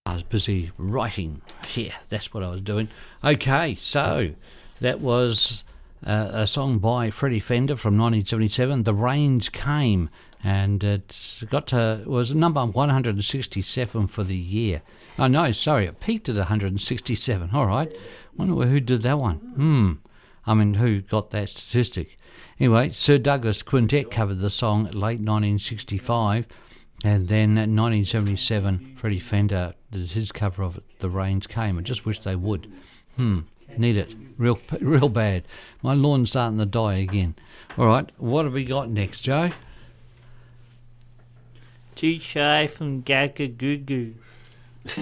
I was busy writing. Yeah, that's what I was doing. Okay, so that was a song by Freddie Fender from 1977, The Rains Came, and it was number 167 for the year. Oh, no, sorry, it peaked at 167. All right. Wonder who did that one. I mean, who got that statistic? Anyway, Sir Douglas Quintet covered the song late 1965, and then in 1977, Freddie Fender did his cover of it, The Rains Came. I just wish they would. Need it. Real bad. My lawn's starting to die again. All right, what have we got next, Joe? Too Shy from Gaga Goo Goo.